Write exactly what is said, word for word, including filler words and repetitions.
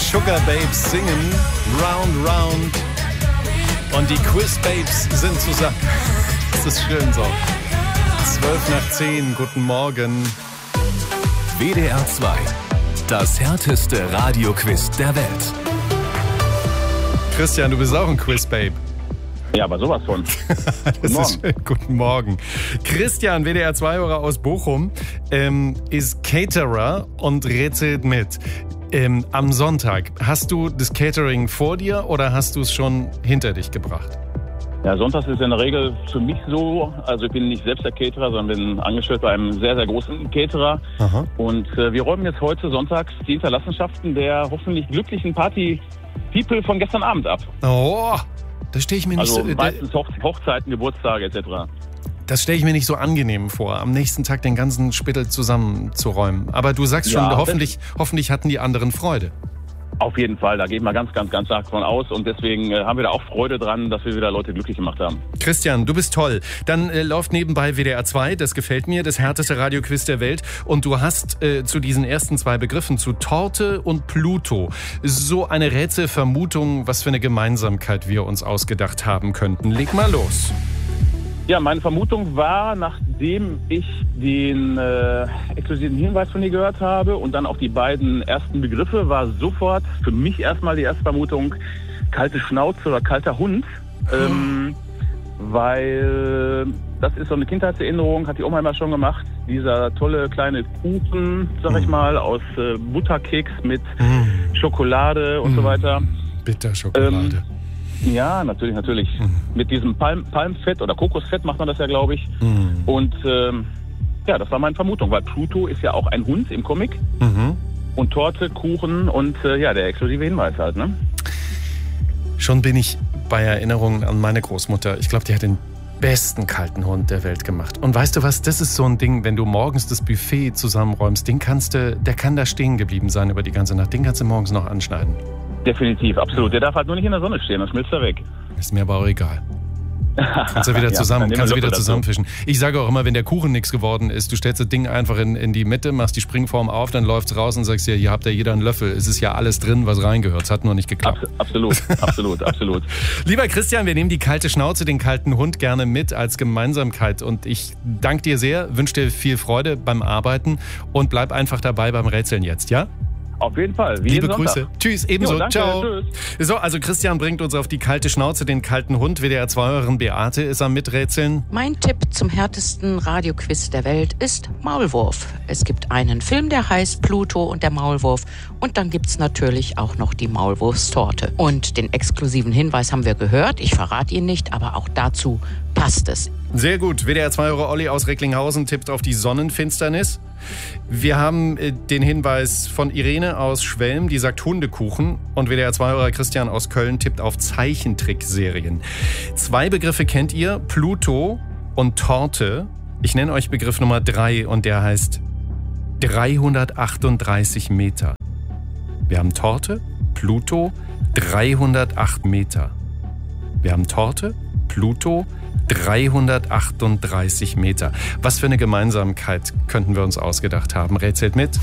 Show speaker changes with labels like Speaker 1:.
Speaker 1: Sugar Babes singen Round Round und die Quiz Babes sind zusammen. Das ist schön so. zwölf nach zehn, guten Morgen.
Speaker 2: W D R zwei, das härteste Radioquiz der Welt.
Speaker 1: Christian, du bist auch ein Quiz Babe.
Speaker 3: Ja, aber sowas von.
Speaker 1: Das
Speaker 3: Guten Morgen.
Speaker 1: ist schön. Guten Morgen. Christian, W D R zwei-Hörer aus Bochum, ähm, ist Caterer und rätselt mit. Ähm, am Sonntag, hast du das Catering vor dir oder hast du es schon hinter dich gebracht?
Speaker 3: Ja, Sonntags ist in der Regel für mich so, also ich bin nicht selbst der Caterer, sondern bin angestellt bei einem sehr, sehr großen Caterer.
Speaker 1: Aha.
Speaker 3: Und äh, wir räumen jetzt heute sonntags die Hinterlassenschaften der hoffentlich glücklichen Party-People von gestern Abend ab.
Speaker 1: Oh, das stelle ich mir nicht
Speaker 3: Also
Speaker 1: so...
Speaker 3: meistens Hoch- Hochzeiten, Geburtstage et cetera.
Speaker 1: Das stelle ich mir nicht so angenehm vor, am nächsten Tag den ganzen Spittel zusammenzuräumen. Aber du sagst schon,
Speaker 3: Ja,
Speaker 1: hoffentlich, hoffentlich hatten die anderen Freude.
Speaker 3: Auf jeden Fall, da gehen wir ganz, ganz, ganz stark von aus. Und deswegen äh, haben wir da auch Freude dran, dass wir wieder Leute glücklich gemacht haben.
Speaker 1: Christian, du bist toll. Dann äh, läuft nebenbei W D R zwei, das gefällt mir, das härteste Radioquiz der Welt. Und du hast äh, zu diesen ersten zwei Begriffen, zu Torte und Pluto, so eine Rätselvermutung, was für eine Gemeinsamkeit wir uns ausgedacht haben könnten. Leg mal los.
Speaker 3: Ja, meine Vermutung war, nachdem ich den äh, exklusiven Hinweis von dir gehört habe und dann auch die beiden ersten Begriffe, war sofort für mich erstmal die erste Vermutung kalte Schnauze oder kalter Hund. Ähm, weil das ist so eine Kindheitserinnerung, hat die Oma immer schon gemacht. Dieser tolle kleine Kuchen, sag ich mal, aus äh, Butterkeks mit Schokolade und so weiter.
Speaker 1: Bitterschokolade.
Speaker 3: Ähm, Ja, natürlich, natürlich.
Speaker 1: Mhm.
Speaker 3: Mit diesem Palm, Palmfett oder Kokosfett macht man das ja, glaube ich.
Speaker 1: Mhm.
Speaker 3: Und ähm, ja, das war meine Vermutung, weil Pluto ist ja auch ein Hund im Comic.
Speaker 1: Mhm.
Speaker 3: Und Torte, Kuchen und äh, ja, der exklusive Hinweis halt, ne?
Speaker 1: Schon bin ich bei Erinnerungen an meine Großmutter. Ich glaube, die hat den besten kalten Hund der Welt gemacht. Und weißt du was, das ist so ein Ding, wenn du morgens das Buffet zusammenräumst, den kannst du, der kann da stehen geblieben sein über die ganze Nacht. Den kannst du morgens noch anschneiden.
Speaker 3: Definitiv, absolut. Der darf halt nur nicht in der Sonne stehen, dann schmilzt er weg.
Speaker 1: Ist mir aber auch egal. Kannst du wieder
Speaker 3: Ja,
Speaker 1: zusammen,
Speaker 3: dann nehmen wir
Speaker 1: kannst du
Speaker 3: Löffel
Speaker 1: wieder
Speaker 3: dazu.
Speaker 1: zusammenfischen. Ich sage auch immer, wenn der Kuchen nichts geworden ist, du stellst das Ding einfach in, in die Mitte, machst die Springform auf, dann läuft's raus und sagst dir, hier habt ihr jeder einen Löffel. Es ist ja alles drin, was reingehört. Es hat nur nicht geklappt.
Speaker 3: Abs- absolut, absolut, absolut.
Speaker 1: Lieber Christian, wir nehmen die kalte Schnauze, den kalten Hund gerne mit als Gemeinsamkeit. Und ich danke dir sehr, wünsche dir viel Freude beim Arbeiten und bleib einfach dabei beim Rätseln jetzt, ja?
Speaker 3: Auf jeden Fall. Wie
Speaker 1: Liebe
Speaker 3: jeden
Speaker 1: Grüße.
Speaker 3: Sonntag.
Speaker 1: Tschüss, ebenso.
Speaker 3: Jo, danke,
Speaker 1: Ciao.
Speaker 3: tschüss.
Speaker 1: So, also Christian bringt uns auf die kalte Schnauze, den kalten Hund. W D R zwei-Hörerin Beate ist am Miträtseln.
Speaker 4: Mein Tipp zum härtesten Radioquiz der Welt ist Maulwurf. Es gibt einen Film, der heißt Pluto und der Maulwurf. Und dann gibt's natürlich auch noch die Maulwurfstorte. Und den exklusiven Hinweis haben wir gehört. Ich verrate ihn nicht, aber auch dazu passt es.
Speaker 1: Sehr gut. W D R zwei-Hörer Olli aus Recklinghausen tippt auf die Sonnenfinsternis. Wir haben äh, den Hinweis von Irene aus Schwelm, die sagt Hundekuchen. Und W D R zwei-Hörer Christian aus Köln tippt auf Zeichentrickserien. Zwei Begriffe kennt ihr, Pluto und Torte. Ich nenne euch Begriff Nummer drei und der heißt dreihundertachtunddreißig Meter. Wir haben Torte, Pluto, dreihundertacht Meter. Wir haben Torte, Pluto, dreihundertachtunddreißig Meter. Was für eine Gemeinsamkeit könnten wir uns ausgedacht haben? Rätselt mit.